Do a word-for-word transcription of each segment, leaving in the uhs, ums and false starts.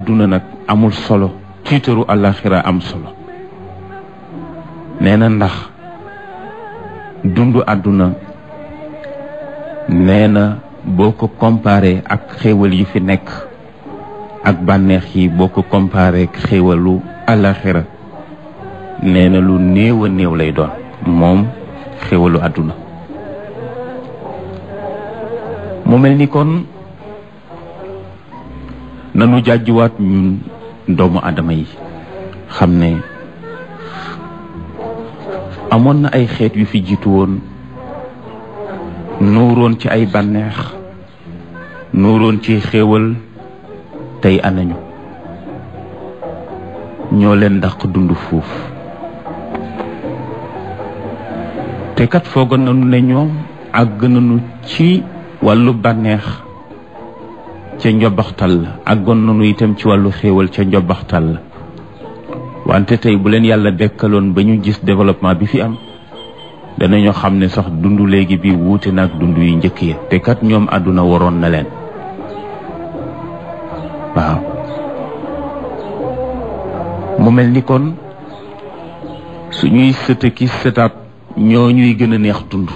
àdduna nag amul solo tiitaru àllaaxira am solo nee na ndax dundu àdduna nee na boo ko comparé ak xéewal yi fi nekk ak bànneex yi boo ko comparé ak xéewalu àllaaxira nee na lu néew a néew lay doon moom xéewalu àdduna mu mel ni kon nanu jàjjuwaat ñun doomu adama yi xam ne amoon na ay xeet yu fi jiitu woon nuuroon ci ay bànneex nuuroon ci xéewal tey anañu ñoo leen dàq dund fuuf te kat foogoon nañu ne ñoom àgg nañu ci wàllu bànneex ca njobaxtal la àggoon nañu itam ci wàllu xéewal ca njobaxtal la wante tey bu leen yàlla dekkaloon ba ñu gis développement bi fi am danañoo xam ne sax dund léegi bi wuute na ak dund yu njëkk ya te kat ñoom àdduna waroon na leen waaw mu mel ni kon suñuy sëtë ki sëtaat ñoo ñuy gën a neex dund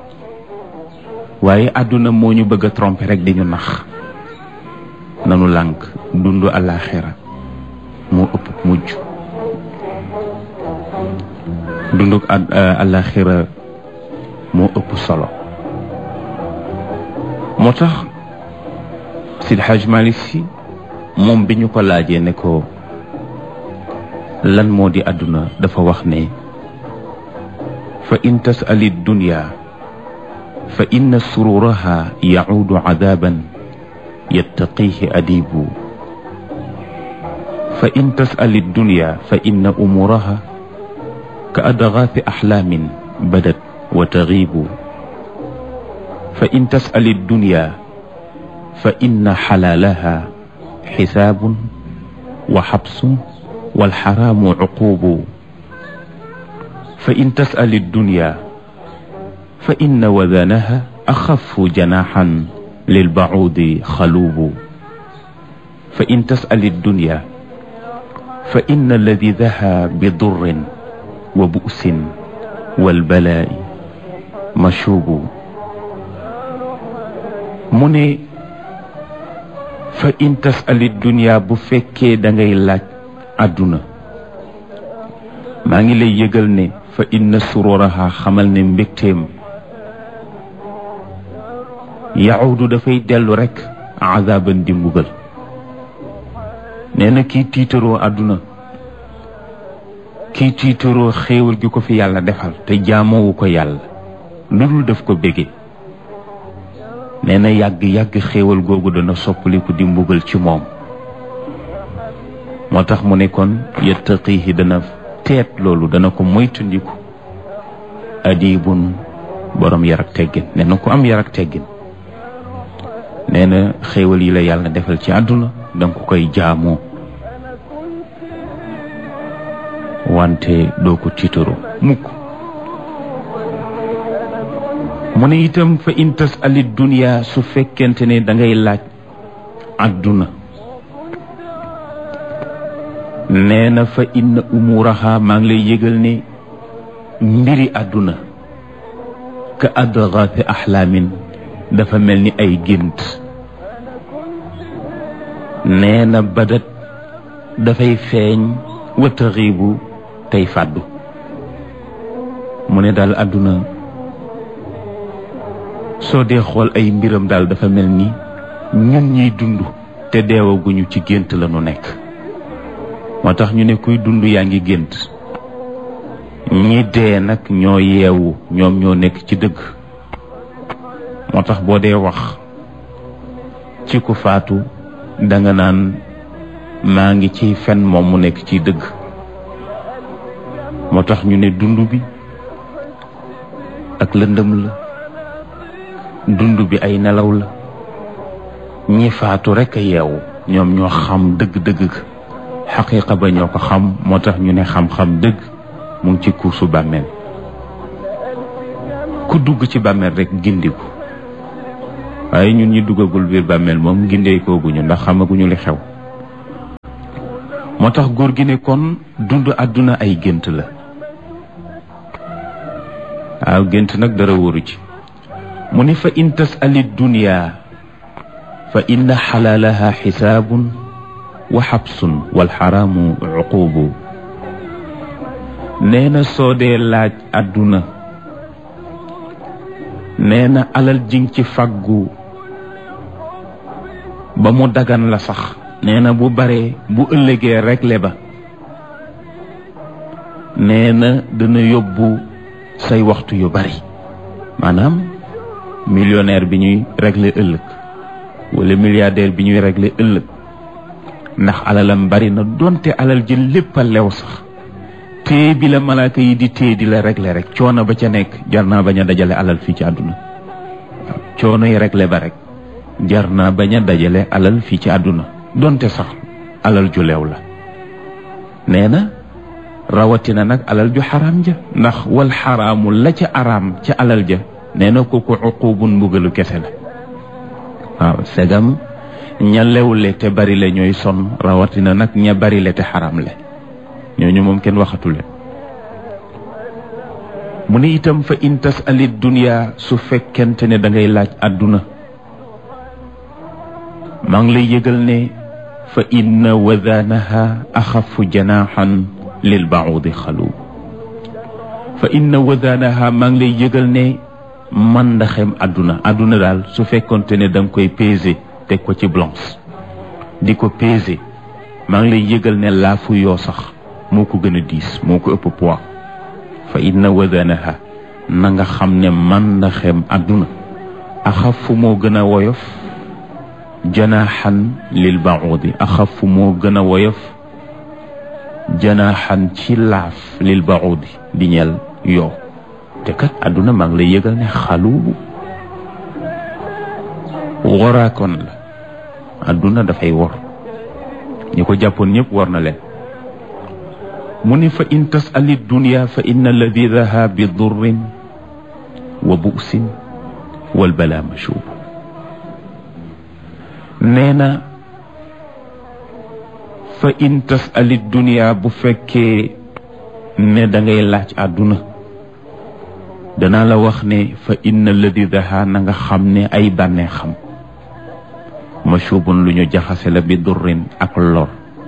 waaye àdduna moo ñu bëgg a tromper rek di ñu nax nanu lànk dund àllaaxira moo ëpp mujj dunduk àllaaxira moo ëpp solo moo tax Seydi Hajj Malick Sy moom bi ñu ko laajee ne ko lan moo di àdduna dafa wax ne fa in tasali dunya fa inna sururaha yacuudu cadaban yattaqihi adibu fa in tasali dunya fa inna umuraha ka adgaathi axlaamin badat wa taxiibu fa in tasali dunya fa inna xalaalaha xisaabun wa xabsun walxaraamu cuquubu fa in tasali dunya fa inna wadanaha axafu janaaxan lilbacuudi xaluubu fa in tasali dunya fa inna ladidaha bidurrin wa bu'sin walbalaa'i mashuubu mu ne fa in tasali dunya bu fekkee da ngay laaj àdduna maa ngi lay yëgal ne fa inna sururaha xamal ne mbégteem yacuudu dafay dellu rekk azaban di mbugal nee na kii tiitaroo àdduna kii tiitaroo xéewal gi ko fi yàlla defal te jaamowu ko yàlla lu dul def ko bége nee na yàgg-yàgg xéewal googu dana soppaliku di mbugal ci moom moo tax mu ne kon yattaqihi dana teet loolu dana ko moytundiku adibun borom yar ak teggin nee na ku am yar ak teggin nee na xéewal yi la yàlla defal ci àdduna danga ko koy jaamoo wante doo ko tiitaroo mukk mu ne itam fa in tasali dunya su fekkente ne dangay laaj àdduna nee na fa inna umuraha maa ngi lay yëgal ne mbiri àdduna ka adgaathi axlaamin dafa mel ni ay gént nee na badat dafay feeñ wa taxiibu tey fàddu mu ne daal àdduna soo dee xool ay mbiram daal dafa mel ni ñun ñiy dund te deewaguñu ci gént la nu nekk moo tax ñu ne kuy dund yaa ngi gént ñi dee nag ñoo yeewu ñoom ñoo nekk ci dëgg moo tax boo dee wax ci ku faatu danga naan maa ngi ci fen moom mu nekk ci dëgg moo tax ñu ne dund bi ak lëndëm la dund bi ay nelaw la ñi faatu rekk a yeewu ñoom ñoo xam dëgg-dëgg xaqiiqa ba ñoo ko xam moo tax ñu ne xam-xam dëgg mu ngi ci kuusu bàmmeel ku dugg ci bàmmeel rekk gindiku waaye ñun ñi duggagul biir bàmmeel moom gindee kooguñu ndax xamaguñu li xew moo tax góor gi ne kon dund àdduna ay gént la waaw gént nag dara wóoru ci mu ni fa in tasali dunya fa inna xalaalaha xisaabun wa xabsun walxaraamu uqubu nee na soo dee laaj àdduna nee na alal jing ci fàggu ba mu dagan la sax nee na bu baree bu ëllëgee regle ba nee na dana yóbbu say waxtu yu bari maanaam millionnaire bi ñuy régler ëllëg wala milliardaire bi ñuy régler ëllëg ndax alalam bari na donte alal ji lépp a lew sax téye bi la malaaka yi di téye di la régler rek coono ba ca nekk jar naa bañ a dajale alal fii ci àdduna coono yi régler ba rek jar naa bañ a dajale alal fii ci àdduna donte sax alal ju leew la nee na rawatina nag alal ju xaraam ja ndax wal xaraamu la ca araam ca alal ja nee na kooku uqubun mbugalu kese la waaw segam ña lewle te bari le ñooy sonn rawatina nag ña bari le te xaraam le ñooñu moom kenn waxatu leen mu ne itam fa in tasali dunya su fekkente ne da ngay laaj àdduna maa ngi lay yëgal ne fa inna wadanaha axafu janaxan lil baudi xalu fa inna wadanaha maa ngi lay yëgal ne man ndaxem àdduna àdduna daal su fekkonte ne da nga koy peser teg ko ci balance di ko peser maa ngi lay yëgal ne laafu yoo sax moo ko gën a diis moo ko ëpp poids fa inna wadanaha na nga xam ne man ndaxem àdduna axafu moo gën a woyof janaaxan lil baudi axafu moo gën a woyof janaaxan ci laaf lil baudi di ñeel yoo te kat àdduna maa ngi lay yëgal ne xalubu woraakoon la àdduna dafay wor ñi ko jàppoon ñëpp war na leen mu ni fa in tasali dunya fa inna ladidaha bi durrin wa bu'sin wal bala mashub nee na fa in tasali dunya bu fekkee ne da ngay laaj àdduna danaa la wax ne fa inna ladidaha na nga xam ne ay bànnee xam mashubun lu ñu jaxase la bi durrin ak lor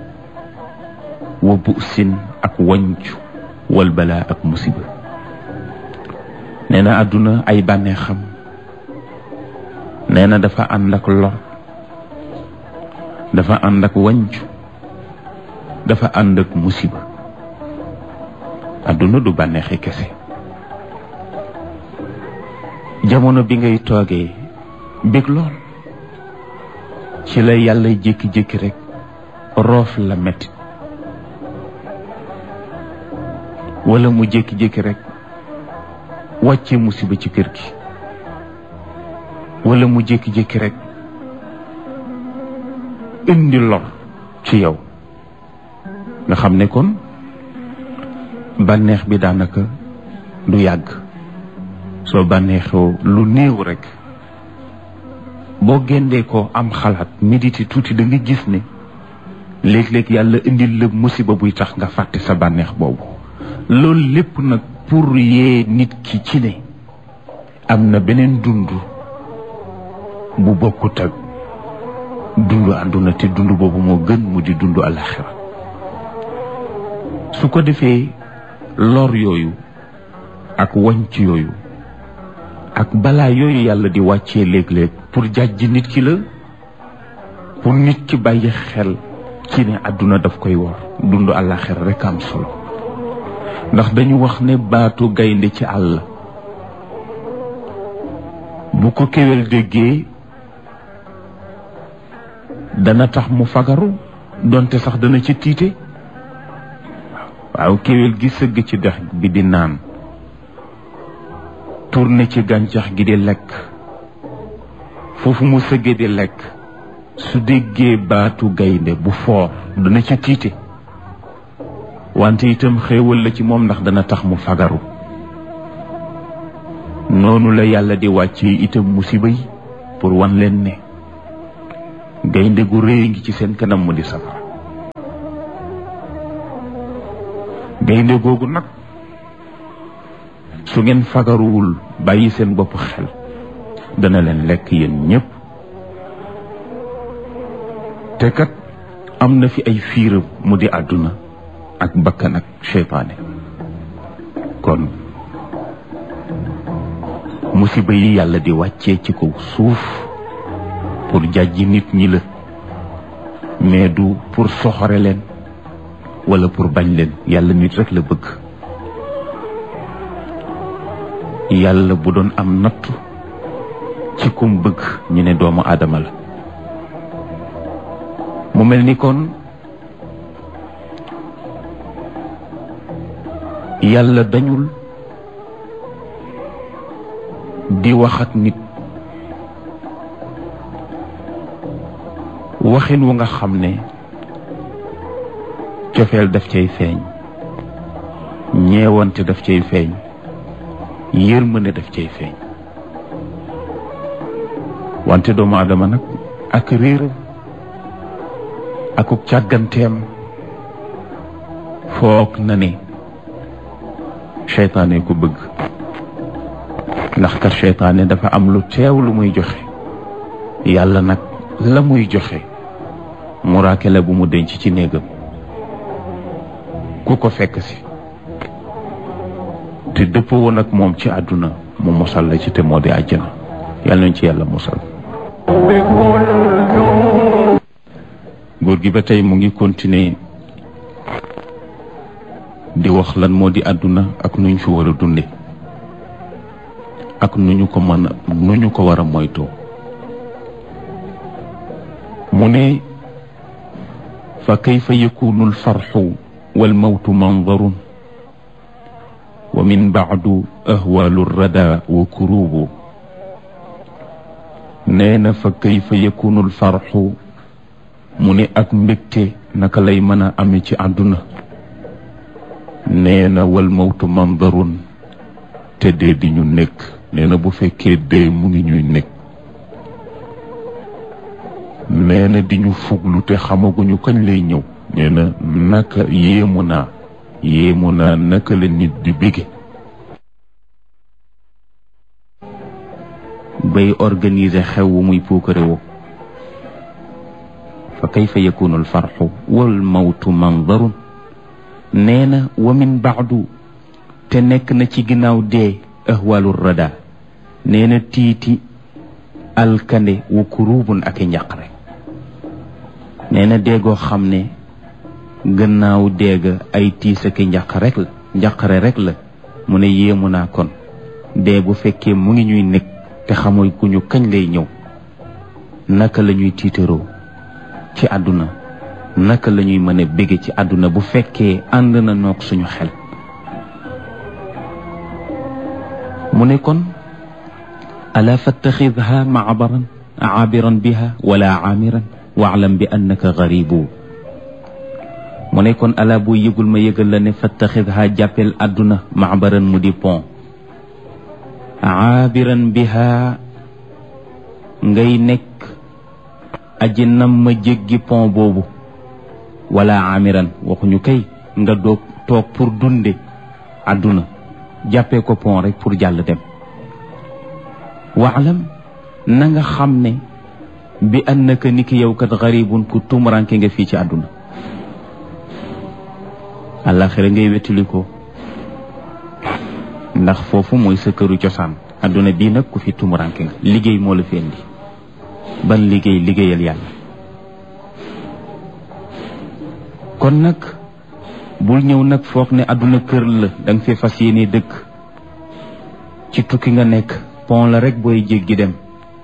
wa bu'sin ak wañcu wal bala ak musiba nee na àdduna ay bànnee xam nee na dafa ànd ak lor dafa ànd ak wañcu dafa ànd ak musiba àdduna du bànneexi kese jamono bi ngay toogee bég lool ci la yàlla jékki-jékki rek roof la metti wala mu jékki-jékki rek wàcce musiba ci kër gi wala mu jékki-jékki rek indi lor ci yow nga xam ne kon bànneex bi daanaka du yàgg soo bànneexoo lu néew rek boo géndee ko am xalaat méditer tuuti da nga gis ne léeg-léeg yàlla indil la musiba buy tax nga fàtte sa bànneex boobu loolu lépp nag pour yee nit ki ci ne am na beneen dund bu bokkut ak dundu àdduna te dund boobu moo gën mu di dundu àllaxira su ko defee lor yooyu ak wañc yooyu ak balaa yooyu yàlla di wàccee léeg-léeg pour jàjj nit ki la pour nit ki bàyyi xel ci ne àdduna daf koy war dundu àllaxira rek am solo ndax dañu wax ne baatu gaynde ci àll bu ko kéwél déggee dana tax mu fagaru donte sax dana ci tiite waaw kéwél gi sëgg ci dex bi di naan tourné ci gàncax gi di lekk foofu mu sëggee di lekk su déggee baatu gaynde bu foor dana ci tiite wante itam xéewal la ci moom ndax dana tax mu fagaru noonu la yàlla di wàccee itam musiba yi pour wan leen ne gaynde gu réy ngi ci seen kanam mu di safara gaynde googu nag su ngeen fagaruwul bàyyi seen bopp xel dana leen lekk yéen ñépp te kat am na fi ay fiiram mu di àdduna ak bakkan ak seytaane kon musiba yi yàlla di wàccee ci kaw suuf pour jàjji nit ñi la mais du pour soxore leen wala pour bañ leen yàlla nit rek la bëgg yàlla bu doon am nattu ci kum bëgg ñu ne doomu aadama la mu mel ni kon yàlla dañul di wax ak nit waxin wu nga xam ne cofeel daf cay feeñ ñeewante daf cay feeñ yërmande daf cay feeñ wante doomu aadama nag ak réeram akuk càgganteem foog na ne seytaane ko bëgg ndax kat seytaane dafa am lu teew lu muy joxe yàlla nag la muy joxe muraake la bu mu denc ci néegam ku ko fekk si te dëppoo woon ak moom ci àdduna mu mosal la ci te moo di àjjana yàlla nañ ci yàlla mosal góor gi ba tey mu ngi continuer di wax lan moo di àdduna ak nuñ fi war a dunde ak nu ñu ko mën a nu ñu ko war a moytoo mu ne fa kayfa yakunu alfarxu walmawtu mandarun wa min baadu ahwaalu rada wa kurubu nee na fa kayfa yakunu alfarxu mu ne ak mbégte naka lay mën a ame ci àdduna nee na wal mawtu mandarun te dee di ñu nekk nee na bu fekkee dee mu ngi ñuy nekk nee na di ñu fuglu te xamaguñu kañ lay ñëw nee na naka yéemu naa yéemu naa naka la nit di bége bay organiser xew wu muy puukare woo fa kayfa yakunu alfarxu wal mawtu mandarun nee na wa min baadu te nekk na ci ginnaaw dee ahwaalu rada nee na tiiti alkande wa kurubun ak i njàqare nee na déegoo xam ne gannaaw déega ay tiis ak i njàq rek la njàqare rek la mu ne yéemu naa kon dee bu fekkee mu ngi ñuy nekk te xamoy ku ñu kañ lay ñëw naka la ñuy tiitaroo ci àdduna naka la ñuy mën a bége ci àdduna bu fekkee ànd na noog suñu xel mu ne kon ala fattaxidha maabaran aabiran biha wala aamiran waalam bi annaka garibu mu ne kon ala boo yëgul ma yëgal la ne fattaxidha jàppel àdduna maabaran mu di pont aabiran biha ngay nekk aji nam ma jéggi pont boobu wala amiran waxuñu kay nga doog toog pour dunde àdduna jàppee ko pont rek pour jàll dem waalam na nga xam ne bi annaka ni ki yow kat garibun ku tumuranke nga fii ci àdduna àllaaxira ngay wettali ko ndax foofu mooy sa këru cosaan àdduna bii nag ku fi tumuranke nga liggéey moo la fi indi ban liggéey liggéeyal yàlla kon nag bul ñëw nag foog ne àdduna kër la da nga fi fas yéene dëkk ci tukki nga nekk pont la rek booy jéggi dem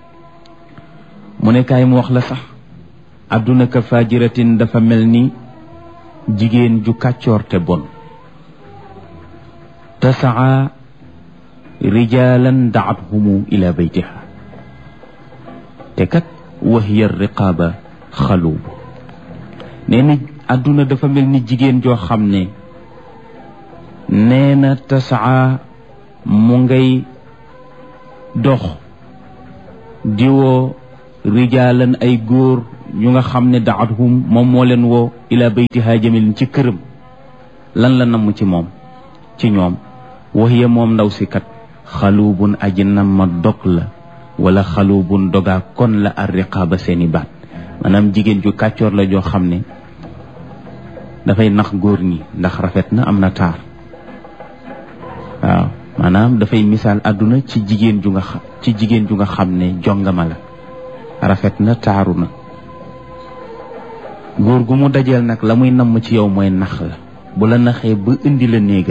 mu ne kaay mu wax la sax àdduna ka fajiratin dafa mel ni jigéen ju kàccoor te bon tasaa rijalan daathumu ila baytiha te kat wahiya riqaaba xaluub nee na àdduna dafa mel ni jigéen joo xam ne nee na tasaa mu ngay dox diwoo rijaalan ay góor ñu nga xam ne daathum moom moo leen woo ila baytiha jëme leen ci këram lan la namm ci moom ci ñoom waxiya moom ndaw si kat xaluubun aji namma dog la wala xaluubun dogaa kon la ar riqaaba seeni baat maanaam jigéen ju kàccoor la joo xam ne dafay nax góor ñi ndax rafet na am na taar waaw maanaam dafay misaal àdduna ci jigéen ju nga xam ci jigéen ju nga xam ne jongama la rafet na taaru na góor gu mu dajeel nag la muy namm ci yow mooy nax la bu la naxee ba indi la néegam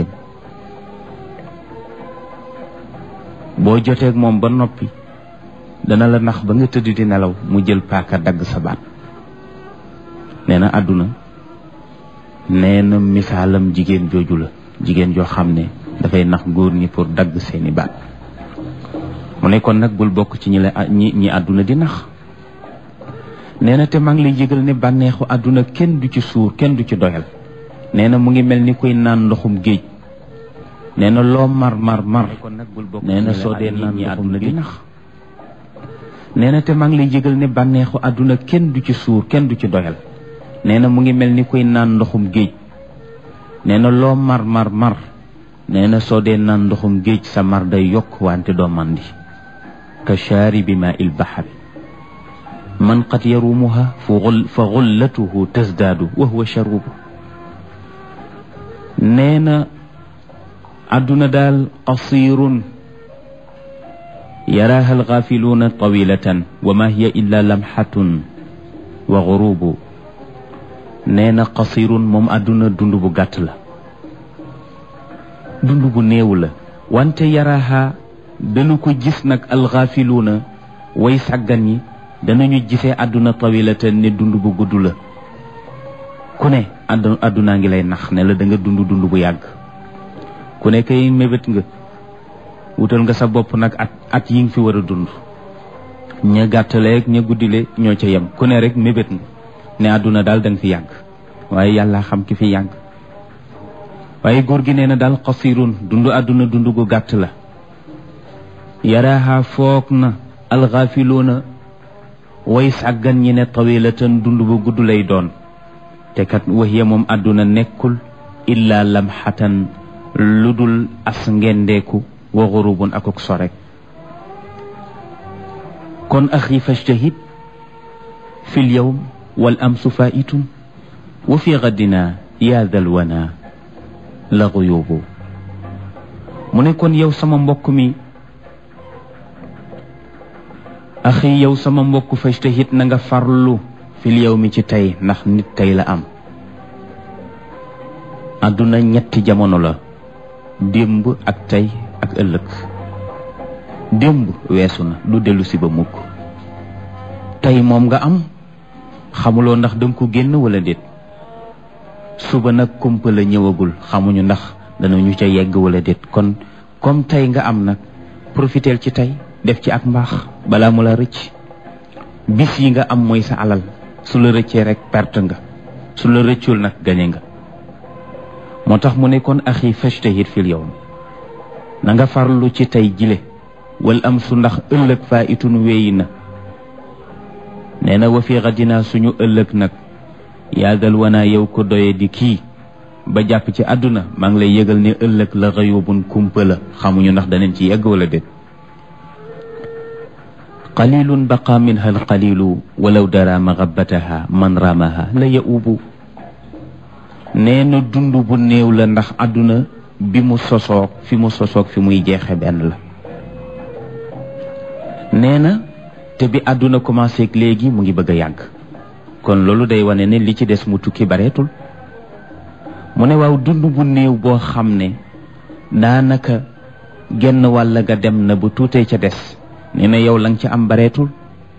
boo joteeg moom ba noppi dana la nax ba nga tëdd di nelaw mu jël paaka dagg sa baat nee na àdduna nee na misaalam jigéen jooju la jigéen joo xam ne dafay nax góor ñi pour dagg seeni baat mu ne kon nag bul bokk ci ñi la ñi ñi àdduna di nax nee na te maa ngi lay yëgal ne bànneexu àdduna kenn du ci suur kenn du ci doyal nee na mu ngi mel ni kuy naan ndoxum géej nee na loo mar mar mar nee na soo dee naan ndoxum géej nee na te maa ngi lay yëgal ne bànneexu àdduna kenn du ci suur kenn du ci doyal nee na mu ngi mel ni kuy naan ndoxum géej nee na loo mar mar mar nee na soo dee naan ndoxum géej sa mar day yokk wante doo mandi ka shaaribi maa il bahari man qad yarumuha fa xullatuhu tasdaadu wa huwa sharubu nee na àdduna daal qasirun yaraaha alxaafiluuna tawilatan wa ma hiya illa lamxatun wa xurubu nee na qasirun moom àdduna dund bu gàtt la dund bu néew la wante yaraaha danu ko gis nag alxaafiluuna way sàggan yi danañu gisee àdduna tawilatan ne dund bu gudd la ku ne àddunaa ngi lay nax ne la da nga dund dund bu yàgg ku ne kay mébét nga wutal nga sa bopp nag at at yi nga fi war a dund ña gàttaleeg ña guddile ñoo ca yem ku ne rek mébét nga ne àdduna daal da nga fi yàgg waaye yàlla xam ki fi yàgg waaye góor gi nee na daal qasirun dund àdduna dund gu gàtt la yaraaha foog na alxaafiluuna way sàggan ñi ne tawilatan dund bu gudd lay doon te kat waxiya moom àdduna nekkul illa lamxatan lu dul as ngendeeku wa xurubun akuk sorek kon axi fajtahid fi l yawm wal amsu faitun wa fi gadina yaa dal wana la xuyubu mu ne kon yow sama mbokk mi axi yow sama mbokk fajtahid na nga farlu fil yow mi ci tey ndax nit tey la am àdduna ñetti jamono la démb ak tey ak ëllëg démb weesu na du dellu si ba mukk tey moom nga am xamuloo ndax danga ko génn wala déet suba nag kumpa la ñëwagul xamuñu ndax danañu ca yegg wala déet kon comme tey nga am nag profiteel ci tey def ci ak mbaax balaa mu la rëcc bis yi nga am mooy sa alal su la rëccee rek perte nga su la rëccul nag gañe nga moo tax mu ne kon axi fajtahid fil yawm na nga farlu ci tey jile wal am su ndax ëllëg faa itun wéyi na nee na wa fi xadinaa suñu ëllëg nag yaadal wanaa yow ko doye di kii ba jàpp ci àdduna maa ngi lay yëgal ne ëllëg la xayubun kumpa la xamuñu ndax danañ ci yegg wala déet qalilun baqa minha alqalilu walaw dara maxabataha man ramaha la yaubu nee na dund bu néew la ndax àdduna bi mu sosoog fi mu sosoog fi muy jeexe benn la nee na te bi àdduna commencé ak léegi mu ngi bëgg a yàgg kon loolu day wane ne li ci des mu tukki bareetul mu ne waaw dund bu néew boo xam ne daanaka genn wàll ga dem na bu tuutee ca des nee na yow la nga ca am bareetul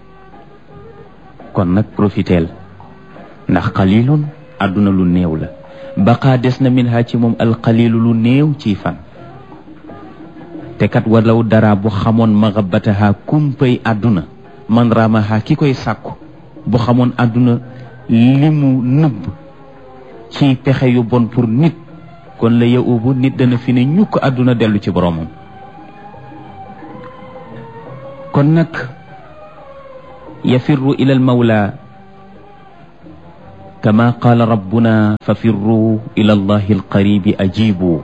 kon nag profiteel ndax qalilun àdduna lu néew la baqaa des na min ha ci moom alqalilu lu néew ci fan te kat walaw dara bu xamoon maxabataha kumpay àdduna man ramaha ki koy sàkku bu xamoon àdduna li mu nëbb ci pexe yu bon pour nit kon la ya ubu nit dana fi ne ñukk àdduna dellu ci boromam kon nag yafirru ila al mawla kama qaala rabbuna fa firru ila allahi alqaribi ajibu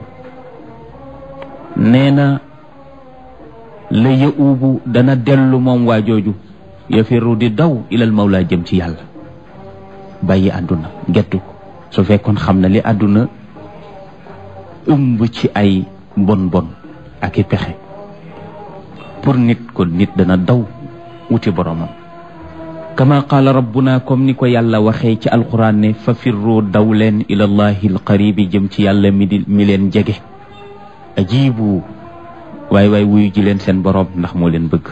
nee na la yaubu dana dellu moom waa jooju ya firru di daw ilal mawla jëm ci yàlla bàyyi àdduna gettu ko su fekkoon xam na li àdduna ëmb ci ay bon bon ak i pexe pour nit ko nit dana daw wuti boromam kama qaala rabbuna comme ni ko yàlla waxee ci alquran ne fa firru daw leen ilallahi alqaribi jëm ci yàlla mi di mi leen jege ajibu waay waay wuyu ji leen seen borom ndax moo leen bëgg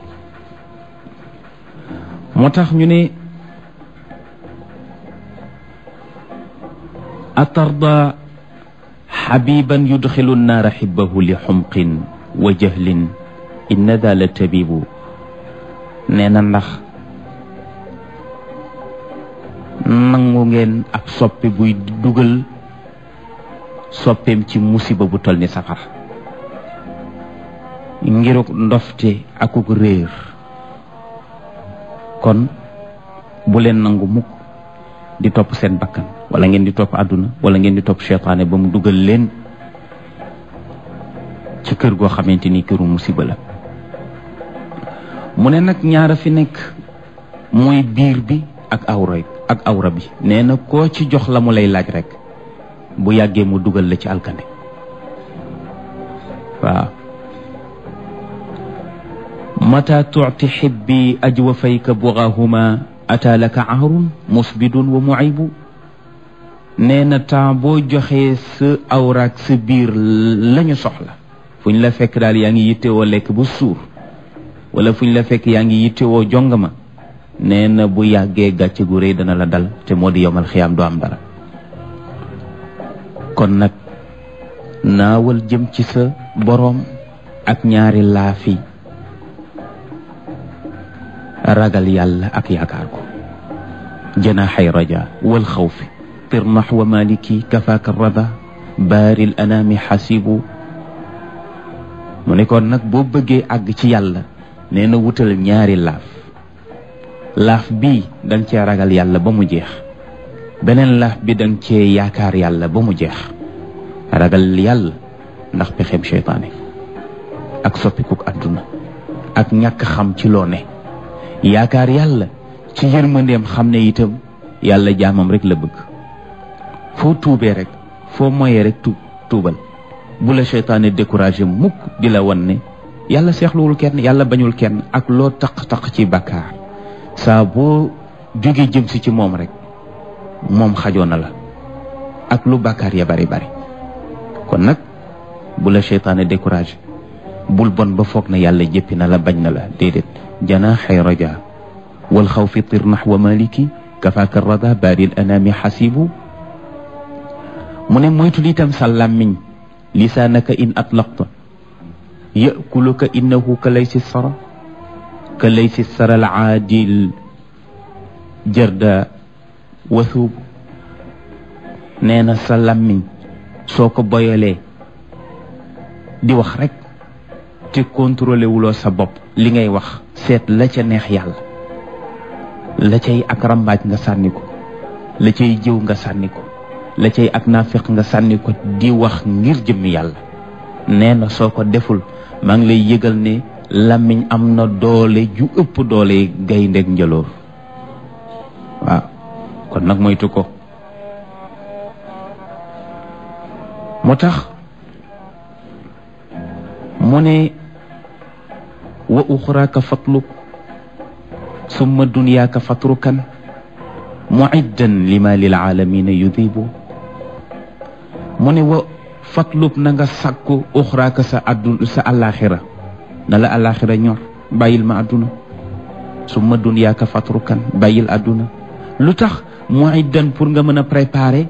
moo tax ñu ne atarda xabiban yudxilu nnaara xibbahu li xumqin wa jahlin inna daa la tabibu nee na ndax nangu ngeen ab soppi buy dugal soppeem ci musiba bu tol ni safara ngiruk ndofte akuk réer kon bu leen nangu mukk di topp seen bakkan wala ngeen di topp àdduna wala ngeen di topp seytaane ba mu dugal leen ci kër goo xamante ni këru musiba la mu ne nag ñaara fi nekk mooy biir bi ak awra ak awra bi nee na koo ci jox la mu lay laaj rek bu yàggee mu dugal la ci alkande waaw mata tuuti xibbi ajwafayka bugaahuma ata laka ahrun musbidun wa muibu nee na temps boo joxee sa awraak sa biir lañu soxla fu ñu la fekk daal yaa ngi yittewoo lekk bu suur wala fu ñu la fekk yaa ngi yittewoo jongama nee na bu yàggee gàcce gu rëy dana la dal te moo di yomal xiyaam doo am dara kon nag naawal jëm ci sa boroom ak ñaari laafi ragal yàlla ak yaakaar ko janaaxay raja wal xawfi tir naxwa maliki kafaaka rada baaril anaami xasibu mu ne kon nag boo bëggee àgg ci yàlla nee na wutal ñaari laaf laaf bii danga cee ragal yàlla ba mu jeex beneen laaf bi danga cee yaakaar yàlla ba mu jeex ragal yàlla ndax pexeem seytaane ak soppikuk àdduna ak ñàkk xam ci loo ne yaakaar yàlla ci yërmandeem xam ne itam yàlla jaamam rek la bëgg foo tuubee rek foo moyee rek tuub tuubal bu la seytaane découragé mukk di la wan ne yàlla seexluwul kenn yàlla bañul kenn ak loo taq-taq ci bakkaar saa boo jógee jëm si ci moom rek moom xajoo na la ak lu bakkaar ya bari bari kon nag bu la seytaane découragé bul bon ba foog na yàlla jëppi na la bañ na la déedéet janaaxay raja wal xawfi tir naxwa maliki kafaaka rada baaril anaami xasibu mu ne moytul itam sa làmmiñ lisaanaka in atlaqta yakuluka innahu ka laysi sara ka laysi sara al aadil jarda wathuub nee na sa làmmiñ soo ko boyalee di wax rek te contrôlé wuloo sa bopp li ngay wax seet la ca neex yàlla la cay ak rambaaj nga sànni ko la cay jëw nga sànni ko la cay ak naafiq nga sànni ko di wax ngir jëmmi yàlla nee na soo ko deful maa ngi lay yëgal ne làmmiñ am na doole ju ëpp doole gayndeeg njëloor waaw kon nag moytu ko moo tax mu ne wa uxraaka fatlub summa dunyaaka fatrukan muiddan lima lil aalamina yudibu mu ne wa fatlub na nga sàkku uxraaka sa addu sa àllaaxira na la àllaaxira ñor bàyyil ma àdduna summa dunyaaka fatrukan bàyyil àdduna lu tax muiddan pour nga mën a préparer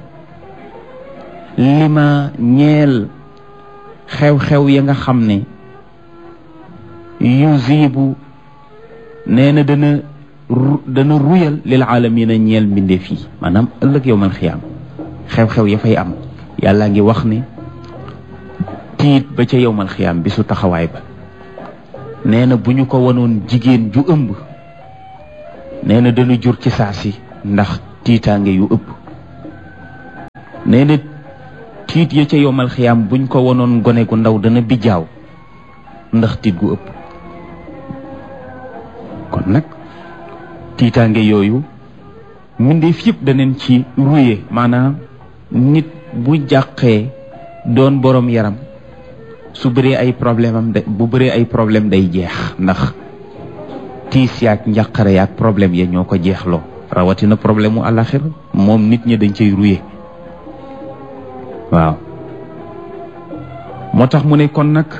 lima ñeel xew-xew ya nga xam ne yuzibu nee na dana dana ruyal lil aalamina ñeel mbindeef yi maanaam ëllëg yawmal xiyaam xew-xew ya fay am yàlla ngi wax ne tiit ba ca yawmal xiyaam bi su taxawaay ba nee na bu ñu ko wanoon jigéen ju ëmb nee na dana jur ci saa si ndax tiitaange yu ëpp. nee na tiit ya ca yomal xiyaam buñ ko wonoon gone gu ndaw dana bijaaw ndax tiit gu ëpp. kon nag tiitaange yooyu mbindeef yëpp daneen ci ruye, maanaam nit bu jàqee doon borom yaram su bëree ay problème am de bu bëree ay problème day jeex, ndax tiis yaak njàqare yaak problème ya ñoo ko jeexloo. rawatina problème mu àllaxira moom nit ñi dañ cay ruye. waaw moo tax mu ne kon nag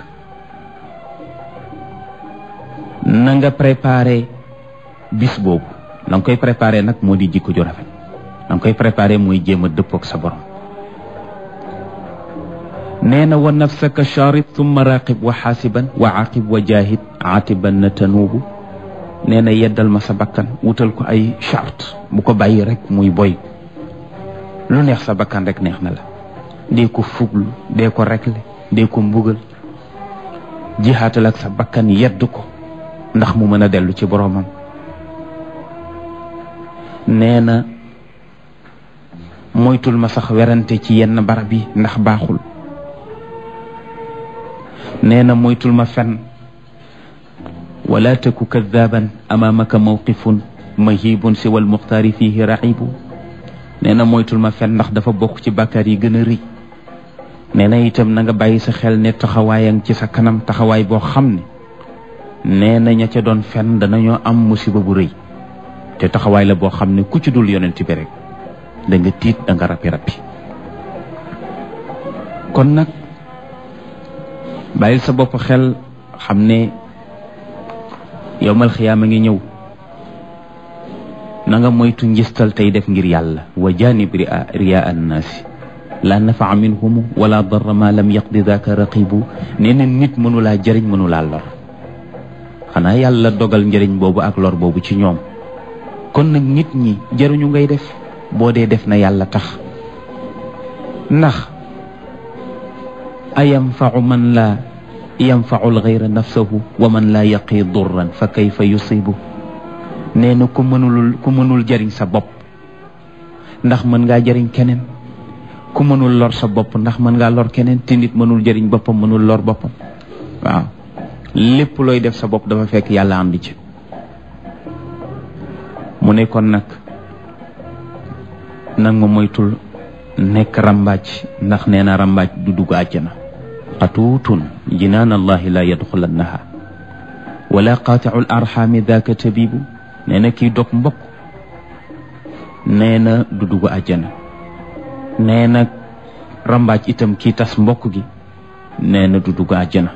na nga préparé bis boobu. na nga koy préparé nag moo di jikko ju rafet. na nga koy préparé mooy jéem a dëppoog sa borom. nee na wa nafsaka charit thumma raqib wa xaasiban wa aqib wa jahid atiban na tanuubu. nee na yeddal ma sa bakkan wutal ko ay charte bu ko bàyyi rek muy boy. lu neex sa bakkan rek neex na la. dee ko fuglu dee ko rekle dee ko mbugal. jihaatal ak sa bakkan yedd ko ndax mu mën a dellu ci boromam. nee na moytul ma sax werante ci yenn barab yi ndax baaxul. nee na moytul ma fen. wala taku kadaban amaamaka mawqifun mahibun siwal muxtaari fihi raxibu. nee na moytul ma fen ndax dafa bokk ci bàkkaar yi gën a rëy. nee na itam na nga bàyyi sa xel ne taxawaayang ci sa kanam taxawaay boo xam ne nee na ña ca doon fen danañoo am musiba bu rëy. te taxawaay la boo xam ne ku ci dul yonent bi rek da nga tiit da nga rappi rappi. kon nag bàyyil sa bopp xel xam ne yowmal xiyaama ngi ñëw. na nga moytu njistal tey def ngir yàlla. wa janib ria ria annaasi la nafaa minhumu wala darra ma lam yaqdi daka raqibu. nee na nit mënulaa jëriñ mënulaa lor, xanaa yàlla dogal njëriñ boobu ak lor boobu ci ñoom. kon nag nit ñi jaruñu ngay def boo dee def na yàlla tax. ndax ayamfau man la yanfau alxayra nafsahu wa man la yaqi durran fa kayfa yusibu. nee na ku mënul ku mënul jariñ sa bopp ndax mën ngaa jariñ keneen. ku mënul lor sa bopp ndax mën ngaa lor keneen. te nit mënul jariñ boppam mënul lor boppam. waaw lépp looy def sa bopp dafa fekk yàlla andi ci. mu ne kon nag nag ma moytul nekk rambaaj ndax nee na rambaaj du dugg àjjana. qatuutun jinaan allahi la yadxulannaha wala qaaticu arxaami daaka tabibu. nee na kii dog mbokk nee na du dugg àjjana. nee na rambaaj itam kii tas mbokk gi nee na du dugg àjjana.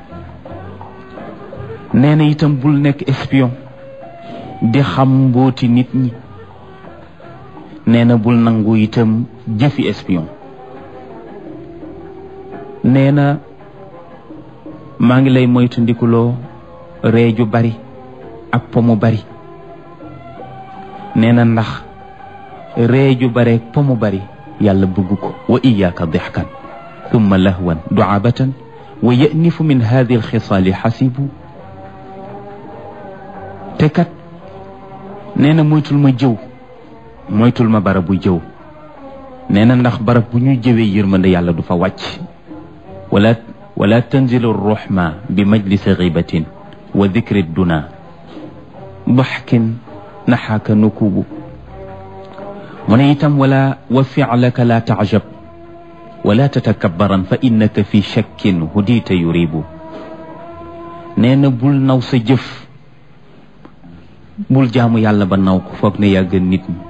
nee na itam bul nekk espion di xam mbooti nit ñi. nee na bul nangu itam jëfi espion. nee na maa ngi lay moytu ndikuloo ree ju bari ak po mu bari. nee na ndax ree ju bari ak po mu bari yàlla bëgg ko. wa iyaaka dixkan thumma lahwan duabatan wa yanifu min hadi alxisaali xasibu. te kat nee na moytul ma jëw moytul ma barab bu jëw. nee na ndax barab bu ñuy jëwee yërmande yàlla du fa wàcc. wala wala tanzilu ruxma bi majlisi gibatin wa dikri duna daxkin naxaaka nukubu. mu ne itam wala wa ficlaka la tacjab wala tatakabaran fa innaka fi shakkin hudita yuribu. nee na bul naw sa jëf bul jaamu yàlla ba naw ko foog ne yaa gën nit ñi.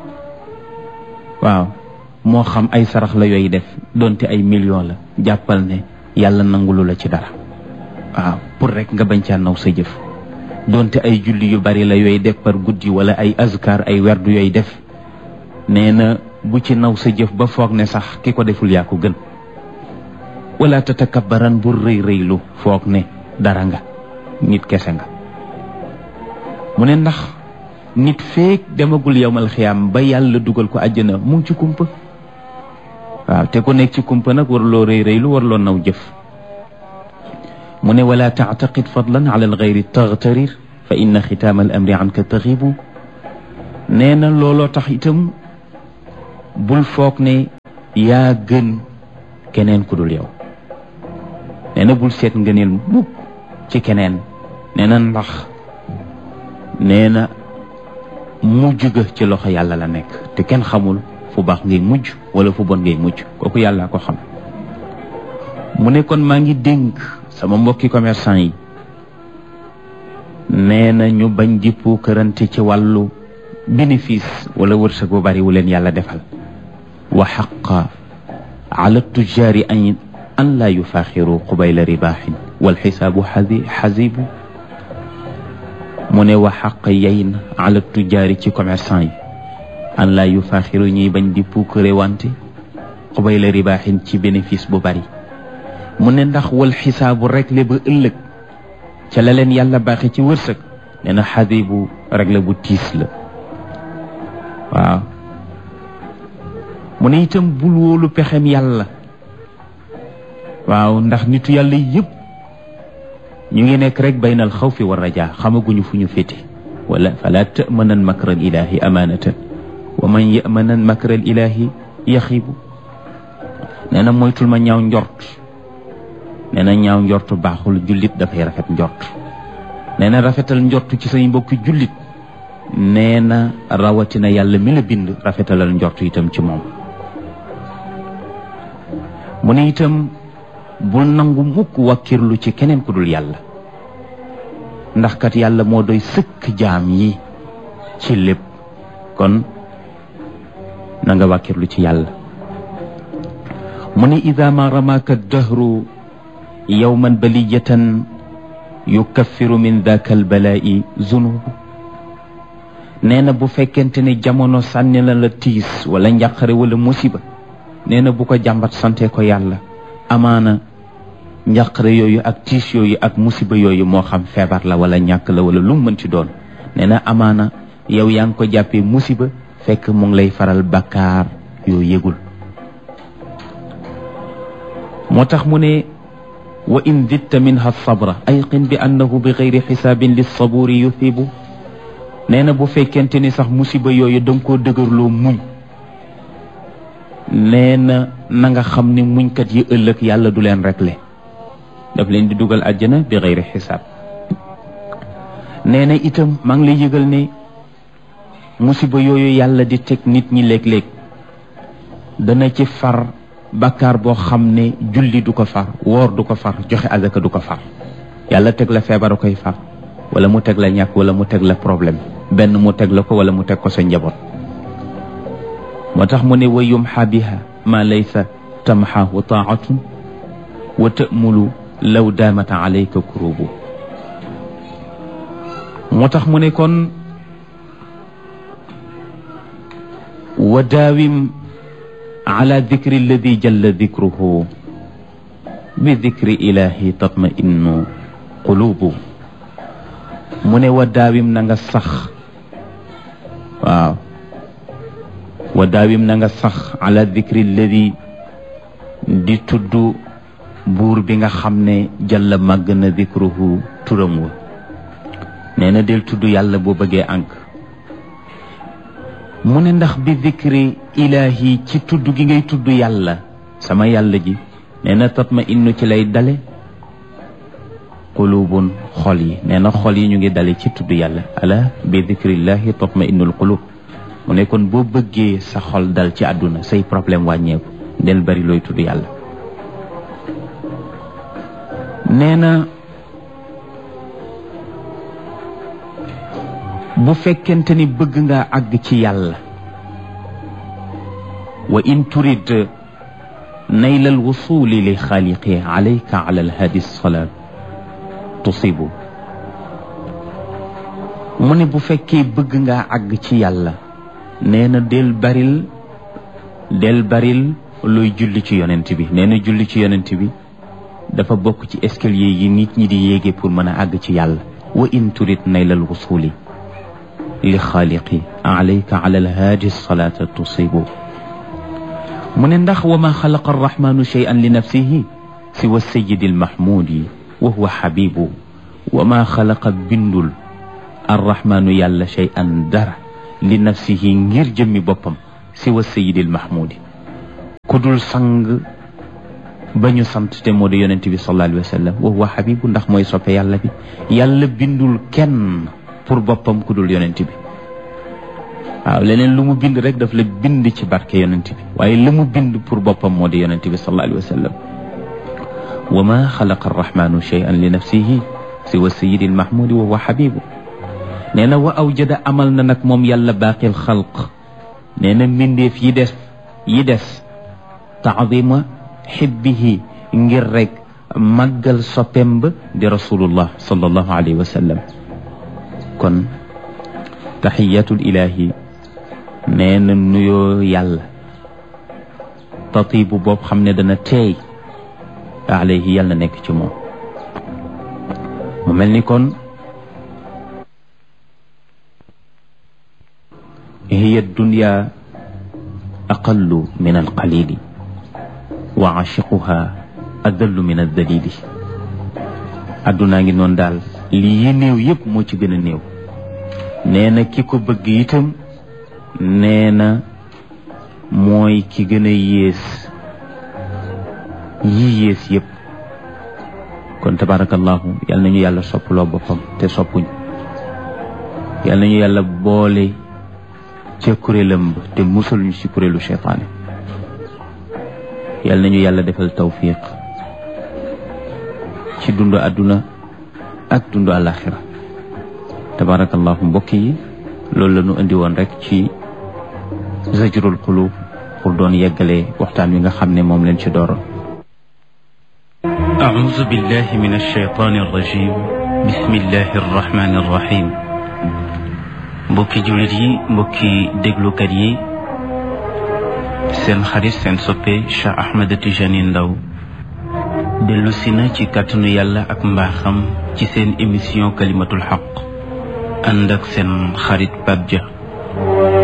waaw moo xam ay sarax la yooyu def donte ay million la jàppal ne yàlla nangulu la ci dara. waaw pour rek nga bañ caa naw sa jëf. donte ay julli yu bari la yooyu def par guddi wala ay azkar ay werdu yooyu def nee na bu ci naw sa jëf ba foog ne sax ki ko deful yaa ko gën. wala tatakabaran bu rëy rëylu foog ne dara nga nit kese nga. mu ne ndax nit feek demagul yawmal xiyaam ba yàlla dugal ko àjjana mu ngi ci kumpa. waaw te ku nekk ci kumpa nag warloo rëy rëylu warloo naw jëf. mu ne wala taataqid fadlan ala alxayri taxtarir fa inna xitaama al amri anka taxibu. nee na looloo tax itam bul foog ne yaa gën keneen ku dul yow. nee na bul seet ngëneel mukk ci keneen. nee na ndax nee na mujj ga ci loxo yàlla la nekk te kenn xamul fu baax ngay mujj wala fu bon ngay mujj kooku yàlla ko xam. mu ne kon maa ngi dénk sama mbokki commerçant yi nee na ñu bañ di puukarante ci wàllu bénéfice wala wërsëg bu bari wu leen yàlla defal. wa xaqa ala tujaari an an laa yufaaxiru qubayla ribaaxin wal xisaabu xasi xasibu mu ne wa xaq yey na ala tujaari ci commerçant yi an laa yufaaxiru ñuy bañ di puukare wante qubayla ribaaxin ci bénéfice bu bari. mu ne ndax wal xisaabu réglé ba ëllëg ca la leen yàlla baaxe ci wërsëg nee na xasibu réglé bu tiis la. waaw mu ne itam bul wóolu pexem yàlla. waaw ndax nitu yàlla yëpp ñu ngi nekk rek baynal xawfi wa rajaa xamaguñu fu ñu féete. wala fala tamanan makra al ilahi amanatan wa man yamanan makra al ilahi yaxibu. nee na moytul ma ñaaw njort. nee na ñaaw njort baaxul. jullit dafay rafet njort. nee na rafetal njort ci say mbokki jullit nee na rawatina yàlla mi la bind rafetalal njort itam ci moom. mu ne itam bul nangu mukk wakkirlu ci keneen ku dul yàlla ndax kat yàlla moo doy sëkk jaam yi ci lépp. kon na nga wakkirlu ci yàlla. mu ne ida ma ramaka dahru yawman baliyatan yukaffiru min daka albalaa'i zunubu. nee na bu fekkente ne jamono sànni la la tiis wala njàqare wala musiba nee na bu ko jàmbat sante ko yàlla. amaana njàqare yooyu ak tiis yooyu ak musiba yooyu moo xam feebar la wala ñàkk la wala lu mu mën ci doon nee na amaana yow yaa ngi ko jàppee musiba fekk mu ngi lay faral bakkaar yoo yëgul. moo tax mu ne wa in ditta minha sabra ayqin bi annahu bi gayri xisaabin lissaburi yuthibu. nee na bu fekkente ni sax musiba yooyu danga koo dëgërloo muñ nee na na nga xam ne muñkat yi ëllëg yàlla du leen réglé daf leen di dugal àjjana bi gayri xisaab. nee na itam maa ngi lay yëgal ne musiba yooyu yàlla di teg nit ñi léeg-léeg dana ci far bakkaar boo xam ne julli du ko far woor du ko far joxe azaka du ko far. yàlla teg la feebar koy far wala mu teg la ñàkk wala mu teg la problème benn mu teg la ko wala mu teg ko sa njaboot. moo tax mu ne wa yumxa biha ma laysa tamxahu taatun wa ta'mulu law daamata alayka kurubu. moo tax mu ne kon wa daawim ala dikri alladi jalla dikruhu bi dikri ilahi tatma'innu qulubu. mu ne wa daawim na nga sax. waaw wa daawim na nga sax ala dikri alladi di tudd buur bi nga xam ne jalla màgg na dikruhu turam wa. nee na del tudd yàlla boo bëggee ànk. mu ne ndax bi dikri ilahi ci tudd gi ngay tudd yàlla sama yàlla ji nee na tatma innu ci lay dale qulubun xol yi. nee na xol yi ñu ngi dale ci tudd yàlla. ala bi dikrillahi tatma innul qulub. mu ne kon boo bëggee sa xol dal ci àdduna say problème wàññeeku del bari looy tudd yàlla. nee na bu fekkente ni bëgg nga àgg ci yàlla wa in turid nayla alwusuli li xaaliqi alayka ala alhadi salaat tusibu. mu ne bu fekkee bëgg nga àgg ci yàlla nee na del baril del baril looy julli ci yonent bi. nee na julli ci yonent bi dafa bokk ci escalier yi nit ñi di yéege pour mën a àgg ci yàlla. wa in turid nayla alwusuli li xaaliqi alayka ala alhaadi salaata tusibu. mu ne ndax wa ma xalaqa arrahmanu shay'an li nafsihi siwa sayidi almahmudi wa huwa xabibu. wa ma xalaqa bindul arrahmanu yàlla shay'an dara li nafsihi ngir jëmmi boppam siwa sayidil mahmudi ku dul sang ba ñu sant te moo di yonent bi sallallahu alayhi wa sallam wa huwa habibu ndax mooy soppe yàlla bi yàlla bindul kenn pour boppam ku dul yonent bi waaw leneen lu mu bind rek daf la bind ci barke yonent bi waaye la mu bind pour boppam moo di yonent bi sallallahu alayhi wa sallam wa ma xalaqa arrahmanu shay'an li nafsihi siwa sayidi almahmudi wa huwa habibu nee na wa awjada amal na nag moom yàlla baaqil xalq nee na mbindeef yi des yi des taadima xibbihi ngir rek màggal soppem ba di rasulullah sallallahu alayhi wa sallam kon taxiyatul ilahi nee na nuyoo yàlla tatibu boobu xam ne dana teey alayhi yàlla nekk ci moom mu mel ni kon hiya dunya aqallu min alqalili wa aashiquha adallu min aldalili addunaa ngi noonu daal lii yi néew yëpp moo ci gën a néew nee na ki ko bëgg itam nee na mooy ki gën a yées yi yées yëpp kon tabarakallahu yal nañu yàlla soppaloo boppam te soppuñ yal nañu yàlla boole ca kuréelam ba te musal ñu ci kuréelu cheytaane yal nañu yàlla defal tawfiq ci dundu àdduna ak dundu àlaxira tabarakallahu mbokk yi loolu la ñu indi woon rek ci zajrul qulub pour doon yeggale waxtaan wi nga xam ne moom leen ci dooroon أعوذ بالله من الشيطان الرجيم بسم الله الرحمن الرحيم mbokki jullit yi mbokki déglukat yi seen xarit seen soppe Cheikh Ahmed Tijani Ndaw dellu si na ci kàttanu yàlla ak mbaaxam ci seen émission kalimatul xaq ànd ak seen xarit Pape Dia